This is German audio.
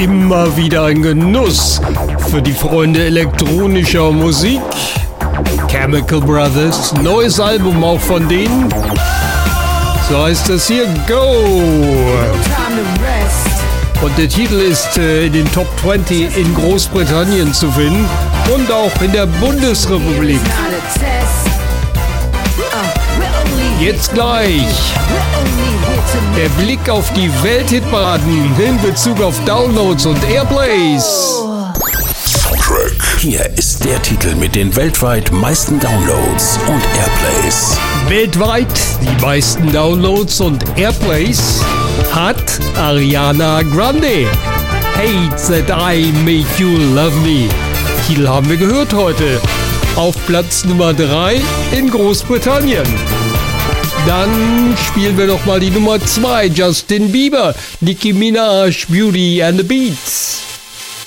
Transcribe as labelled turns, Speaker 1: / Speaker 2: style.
Speaker 1: Immer wieder ein Genuss für die Freunde elektronischer Musik. Chemical Brothers, neues Album auch von denen. So heißt das hier, Go! Und der Titel ist in den Top 20 in Großbritannien zu finden und auch in der Bundesrepublik. Jetzt gleich der Blick auf die Welthitparaden in Bezug auf Downloads und Airplays.
Speaker 2: Soundtrack. Hier ist der Titel mit den weltweit meisten Downloads und Airplays.
Speaker 1: Weltweit die meisten Downloads und Airplays hat Ariana Grande. Hate That I Make You Love Me. Titel haben wir gehört heute. Auf Platz Nummer 3 in Großbritannien. Dann spielen wir noch mal die Nummer 2, Justin Bieber, Nicki Minaj, Beauty and the Beat.